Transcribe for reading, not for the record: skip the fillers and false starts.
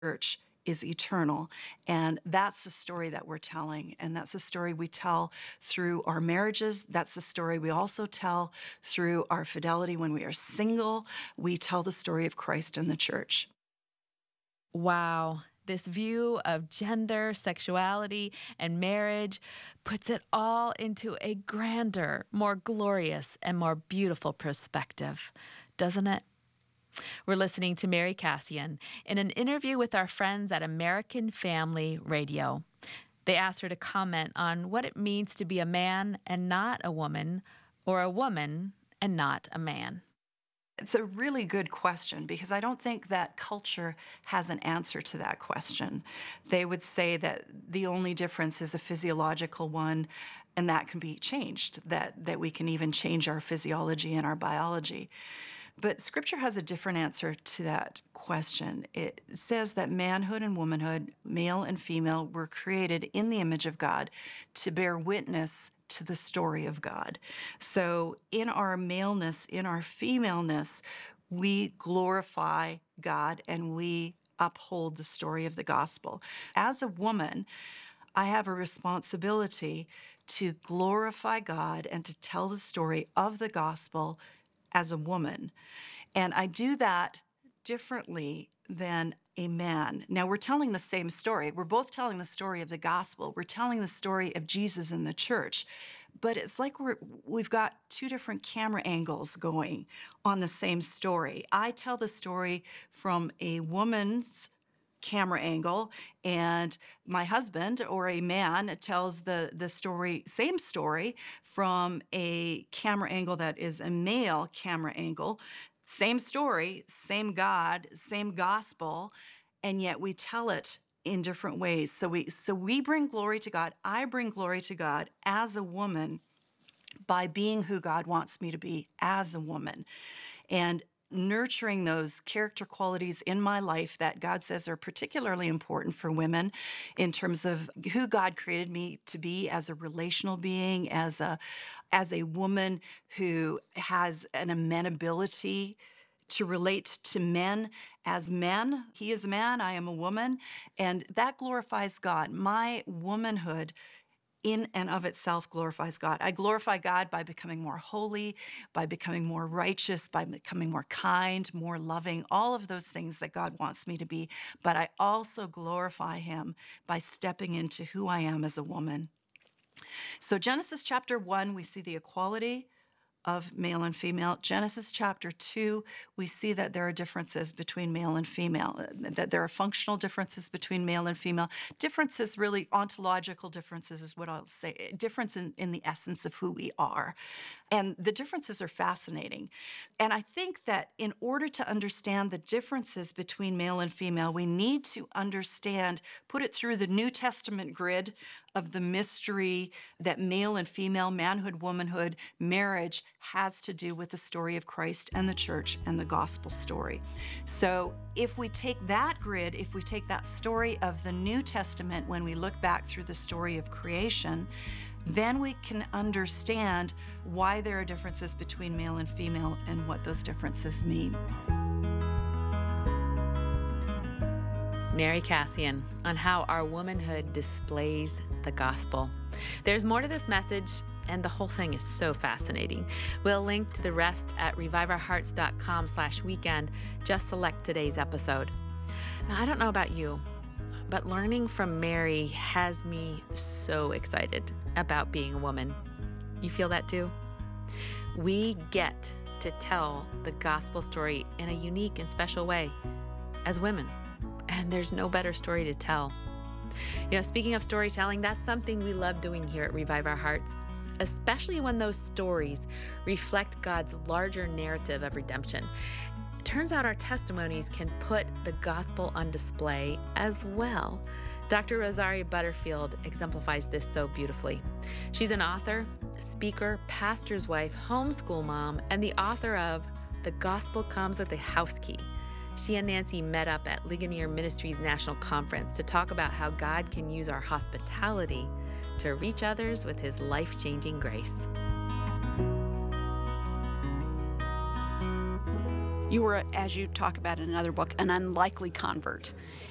church is eternal. And that's the story that we're telling. And that's the story we tell through our marriages. That's the story we also tell through our fidelity when we are single. We tell the story of Christ and the church. Wow. This view of gender, sexuality, and marriage puts it all into a grander, more glorious, and more beautiful perspective, doesn't it? We're listening to Mary Kassian in an interview with our friends at American Family Radio. They asked her to comment on what it means to be a man and not a woman, or a woman and not a man. It's a really good question because I don't think that culture has an answer to that question. They would say that the only difference is a physiological one, and that can be changed, that we can even change our physiology and our biology. But Scripture has a different answer to that question. It says that manhood and womanhood, male and female, were created in the image of God to bear witness to the story of God. So in our maleness, in our femaleness, we glorify God and we uphold the story of the gospel. As a woman, I have a responsibility to glorify God and to tell the story of the gospel as a woman. And I do that differently than a man. Now, we're telling the same story. We're both telling the story of the gospel. We're telling the story of Jesus and the church. But it's like we've got two different camera angles going on the same story. I tell the story from a woman's camera angle, and my husband or a man tells the same story from a camera angle that is a male camera angle. Same story, same God, same gospel, and yet we tell it in different ways. So we bring glory to God. I bring glory to God as a woman by being who God wants me to be as a woman. And nurturing those character qualities in my life that God says are particularly important for women in terms of who God created me to be as a relational being, as a woman who has an amenability to relate to men as men. He is a man, I am a woman, and that glorifies God. My womanhood in and of itself glorifies God. I glorify God by becoming more holy, by becoming more righteous, by becoming more kind, more loving, all of those things that God wants me to be. But I also glorify Him by stepping into who I am as a woman. So Genesis chapter 1, we see the equality of male and female. Genesis chapter 2, we see that there are differences between male and female, that there are functional differences between male and female. Differences, really ontological differences is what I'll say, difference in the essence of who we are. And the differences are fascinating. And I think that in order to understand the differences between male and female, we need to understand, put it through the New Testament grid of the mystery that male and female, manhood, womanhood, marriage has to do with the story of Christ and the church and the gospel story. So if we take that grid, if we take that story of the New Testament, when we look back through the story of creation, then we can understand why there are differences between male and female and what those differences mean. Mary Kassian on how our womanhood displays the gospel. There's more to this message, and the whole thing is so fascinating. We'll link to the rest at reviveourhearts.com/weekend. Just select today's episode. Now, I don't know about you, but learning from Mary has me so excited about being a woman. You feel that too? We get to tell the gospel story in a unique and special way as women. And there's no better story to tell. You know, speaking of storytelling, that's something we love doing here at Revive Our Hearts, especially when those stories reflect God's larger narrative of redemption. It turns out our testimonies can put the gospel on display as well. Dr. Rosaria Butterfield exemplifies this so beautifully. She's an author, speaker, pastor's wife, homeschool mom, and the author of The Gospel Comes with a House Key. She and Nancy met up at Ligonier Ministries National Conference to talk about how God can use our hospitality to reach others with His life-changing grace. You were, as you talk about in another book, an unlikely convert.